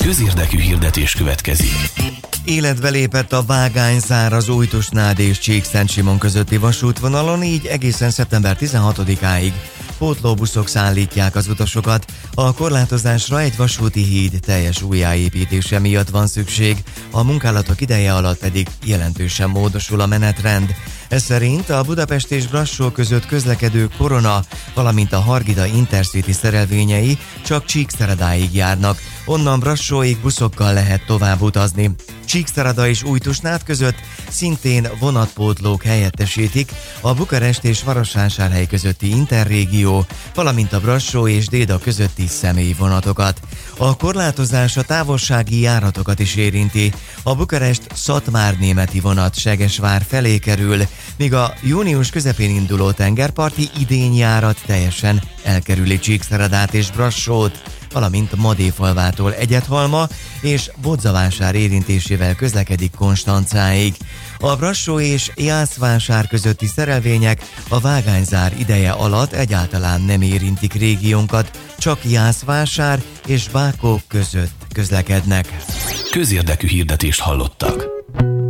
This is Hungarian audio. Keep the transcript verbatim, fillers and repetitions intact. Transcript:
Közérdekű hirdetés következik. Életbe lépett a vágányzár az Újtusnád és Csíkszent Simon közötti vasútvonalon, így egészen szeptember tizenhatodikáig pótlóbuszok szállítják az utasokat. A korlátozásra egy vasúti híd teljes újjáépítése miatt van szükség, a munkálatok ideje alatt pedig jelentősen módosul a menetrend. Ez szerint a Budapest és Brassó között közlekedő Korona, valamint a Hargita Intercity szerelvényei csak Csíkszeredáig járnak, onnan Brassóig buszokkal lehet tovább utazni. Csíkszereda és Újtusnád között szintén vonatpótlók helyettesítik a Bukarest és Marosvásárhely közötti Interrégió, valamint a Brassó és Déda közötti személyvonatokat. A korlátozás a távolsági járatokat is érinti. A Bukarest-Szatmár németi vonat Segesvár felé kerül, míg a június közepén induló tengerparti idényjárat teljesen elkerüli Csíkszeredát és Brassót, valamint Madéfalvától Egyedhalma és Bodzavásár érintésével közlekedik Konstancáig. A Brassó és Jászvásár közötti szerelvények a vágányzár ideje alatt egyáltalán nem érintik régiónkat, csak Jászvásár és Bákó között közlekednek. Közérdekű hirdetést hallottak.